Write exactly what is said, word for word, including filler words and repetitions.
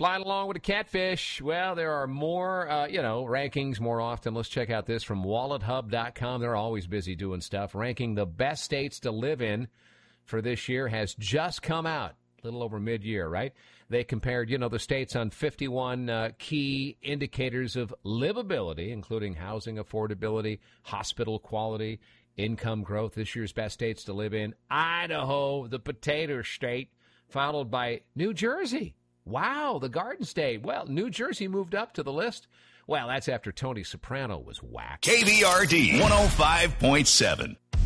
Flying along with a catfish. Well, there are more, uh, you know, rankings more often. Let's check out this from wallet hub dot com. They're always busy doing stuff. Ranking the best states to live in for this year has just come out. A little over mid-year, right? They compared, you know, the states on fifty-one uh, key indicators of livability, including housing affordability, hospital quality, income growth. This year's best states to live in: Idaho, the potato state, followed by New Jersey. Wow, the Garden State. Well, New Jersey moved up to the list. Well, that's after Tony Soprano was whacked. K V R D one oh five point seven.